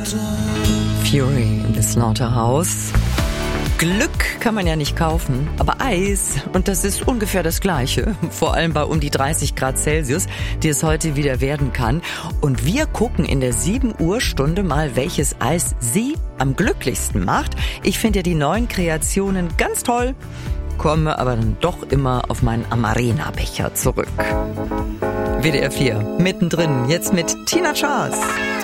Fury in the Slaughterhouse. Glück kann man ja nicht kaufen, aber Eis, und das ist ungefähr das Gleiche, vor allem bei um die 30 Grad Celsius, die es heute wieder werden kann. Und wir gucken in der 7 Uhr Stunde mal, welches Eis Sie am glücklichsten macht. Ich finde ja die neuen Kreationen ganz toll, komme aber dann doch immer auf meinen Amarena-Becher zurück. WDR 4, mittendrin, jetzt mit Tina Charles.